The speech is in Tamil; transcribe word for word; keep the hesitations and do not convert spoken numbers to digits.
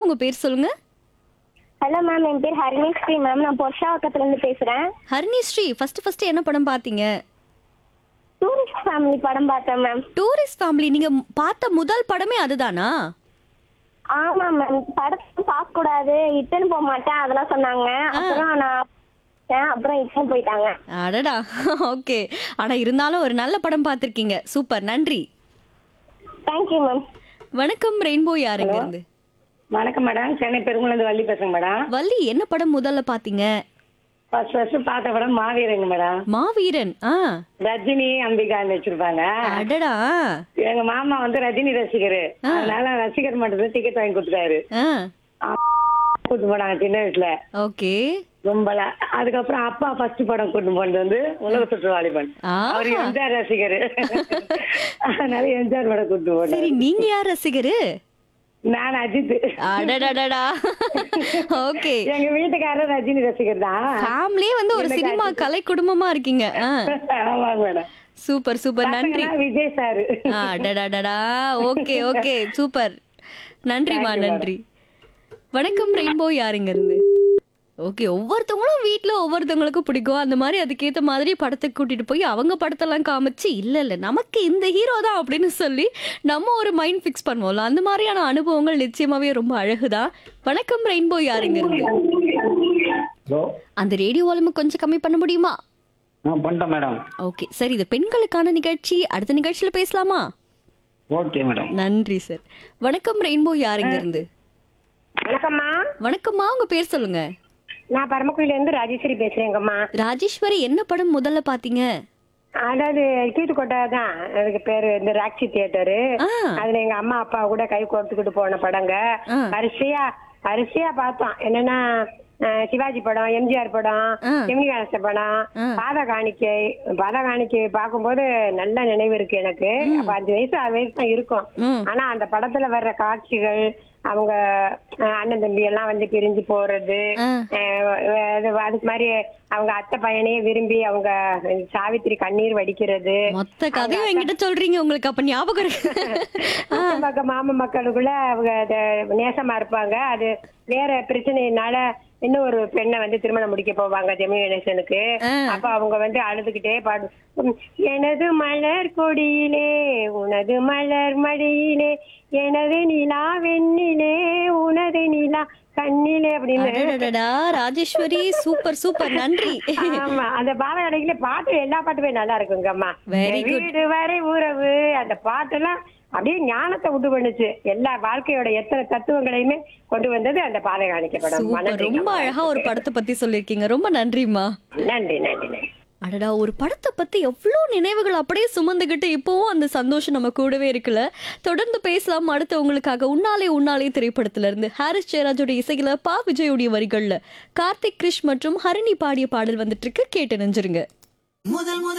உங்க பேர் சொல்லுங்க. ஹலோ மேம், என் பேர் ஹரிணிஸ்ரீ மேம். நான் பொர்ஷாவக்கத்துல இருந்து பேசுறேன். ஹரிணி ஸ்ரீ, ஃபர்ஸ்ட் ஃபர்ஸ்ட் என்ன படம் பாத்தீங்க? டூரிஸ்ட் ஃபேமிலி படம் பார்த்தேன் மேம். Tourist family. நீங்க ம்- பார்த்த முதல் படமே அதுதானா? ஆமா மேம், படத்தை பார்க்க கூடாது, இட்டுன்னு போக மாட்டேன் அதெல்லாம் சொன்னாங்க. அப்புறம் நான் பார்த்தேன், அப்புறம் இட்டுன்னு போயிட்டாங்க. அடடா. ஓகே. ஆனா இருந்தாலும் ஒரு நல்ல படம் பார்த்திருக்கீங்க. சூப்பர், நன்றி. Thank you ma'am. வணக்கம் ரெயின்போ, யாருங்க இருந்து? வணக்கம் மேடம், சென்னை பெருங்குளந்து வள்ளி பேசுங்க மேடம். வள்ளி, என்ன படம் முதல்ல பாத்தீங்க? ஃபர்ஸ்ட் ஃபர்ஸ்ட் பார்த்த படம் மாவீரங்க மேடம். மாவீரன். ஆ. ரஜினி அம்பிகா வச்சிருப்பாங்க. அடடா. எங்க மாமா வந்து ரஜினி ரசிகர், அதனால ரசிகர் மன்றத்துல டிக்கெட் வாங்கி கொடுத்துட்டாரு. ஆ. கூட்டு போனாங்க சின்ன வயசுல ஓகே. ரொம்ப. அதுக்கப்புறம் அப்பா ஃபர்ஸ்ட் படம் கூட்டு போனது வந்து உலக சுற்றுவாலிபன். ஆஹா. அவர் எம்ஜிஆர் ரசிகர், அதனால எம்ஜிஆர் படம் கூட்டு போனாரு. சரி, நீங்க யார் ரசிகரு? நான் அஜித். அடடடடா. ஓகே. எங்க வீட்டுக்காரர் ரஜினி ரசிகர் தான். ஃபேமிலியே வந்து ஒரு சினிமா கலை குடும்பமா இருக்கீங்க. ஆ. ஆமாங்க மேடம். சூப்பர் சூப்பர், நன்றி. பசங்கன்னா விஜய் சார். அடடடடா. Okay okay, super. நன்றிமா, நன்றி. வணக்கம் ரெயின்போ, யாருங்க இருந்து? ஓகே, ஒவ்வொருத்தவங்களும் வீட்ல ஒவ்வொருத்தவங்களுக்கும் பிடிக்கும். அந்த மாதிரி அதுக்கேத்த மாதிரி படத்துக்கு கூட்டிட்டு போய் அவங்க படத்தெல்லாம் காமிச்சு, இல்ல இல்ல நமக்கு இந்த ஹீரோ தான் அப்படின்னு சொல்லி நம்ம ஒரு மைண்ட் ஃபிக்ஸ் பண்ணுவோம்ல, அந்த மாதிரியான அனுபவங்கள் நிச்சயமாவே ரொம்ப அழகுதான். வணக்கம் ரெயின்போ, யாருங்க இருந்து? ஹலோ. அந்த ரேடியோ வால்யூம் கொஞ்சம் கம்மி பண்ண முடியுமா? ஆ பண்ணிட்டேன் மேடம். ஓகே, சரி, இது பெண்களுக்கான நிகழ்ச்சி. அடுத்த நிகழ்ச்சியில பேசலாமா? Okay madam. நன்றி சார். வணக்கம் ரெயின்போ, யாருங்க இருந்து? வணக்கம்மா, வணக்கம்மா, உங்க பேர் சொல்லுங்க. நான் பரமக்குடியில இருந்து ராஜேஸ்வரி பேசுறேங்கம்மா. ராஜேஸ்வரி, என்ன படம் முதல்ல பாத்தீங்க? அதாவது கீட்டுக்கோட்டை தான் அதுக்கு பேரு, இந்த ராக்சி தியேட்டரு. ஆ. அதுல எங்க அம்மா அப்பா கூட கை கோர்த்துக்கிட்டு போன படங்க. ஆ. வரிசையா வரிசையா பார்த்தோம். என்னன்னா அஹ், சிவாஜி படம், எம்ஜிஆர் படம், ஆ. எம்ஜி கணேச படம், ஆ. பாத காணிக்கை. பாத காணிக்கை பார்க்கும்போது நல்ல நினைவு இருக்கு எனக்கு. அப்ப அஞ்சு வயசு ஆறு வயசு தான் இருக்கும். ம். ஆனா அந்த படத்துல வர்ற காட்சிகள், அவங்க அஹ், அண்ணன் தம்பி எல்லாம் வந்து பிரிஞ்சு போறது, ஆ. அஹ், அது அதுக்கு மாதிரி அவங்க அத்தை பையனையே விரும்பி அவங்க சாவித்திரி கண்ணீர் வடிக்கிறது. மொத்த கதையும் என்கிட்ட சொல்றீங்க, உங்களுக்கு அப்ப ஞாபகம் இருக்கு? அக்கம் பக்கம் மாம மக்களுக்குள்ள அவங்க அத நேசமா இருப்பாங்க. அது வேற பிரச்சனையினால இன்னும் ஒரு பெண்ணை வந்து திருமணம் முடிக்க போவாங்க ஜெமினி கணேசனுக்கு. ஆ. அப்ப அவங்க வந்து அழுதுகிட்டே பாடு, உம், எனது மலர் கொடியிலே உனது மலர் மடியிலே எனது நிலா வெண்ணிலே உனது நிலா கண்ணிலே அப்படின்னு. அடடடடா, ராஜேஸ்வரி, சூப்பர் சூப்பர், நன்றி. ஆமா, அந்த பாலகடையில பாட்டு எல்லா பாட்டுமே நல்லா இருக்குங்கம்மா. Very good. வீடு வரை உறவு, அந்த பாட்டெல்லாம் அப்படியே ஞானத்தை உண்டு பண்ணுச்சு. எல்லா வாழ்க்கையோட எத்தனை தத்துவங்களையுமே கொண்டு வந்தது அந்த பாதை காணிக்கப்படும். சூப்பர், ரொம்ப அழகா ஒரு படத்தை பத்தி சொல்லிருக்கீங்க. ரொம்ப நன்றிமா. நன்றி நன்றி நன்றி. அடடா, ஒரு படத்தை பத்தி எவ்வளோ நினைவுகள் அப்படியே சுமந்துகிட்டு இப்போவும் அந்த சந்தோஷம் நம்ம கூடவே இருக்குல்ல. தொடர்ந்து பேசலாம். அடுத்து உங்களுக்காக உன்னாலே உன்னாலே திரைப்படத்துல இருந்து ஹாரிஸ் ஜெயராஜோட இசையில பா விஜயோடைய வரிகள்ல கார்த்திக் கிருஷ் மற்றும் ஹரிணி பாடிய பாடல் வந்துட்டு இருக்கு. கேட்டு நெஞ்சிருங்க. முதல் முதல்